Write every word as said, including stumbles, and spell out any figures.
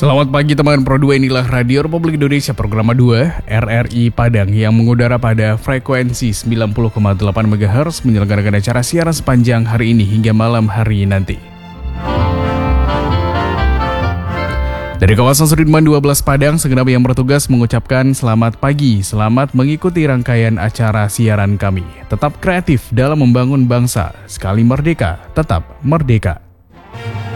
Selamat pagi teman Pro dua, inilah Radio Republik Indonesia Program dua R R I Padang yang mengudara pada frekuensi sembilan puluh koma delapan megahertz menyelenggarakan acara siaran sepanjang hari ini hingga malam hari nanti. Dari kawasan Sudirman dua belas Padang, segenap yang bertugas mengucapkan selamat pagi, selamat mengikuti rangkaian acara siaran kami. Tetap kreatif dalam membangun bangsa, sekali merdeka, tetap merdeka.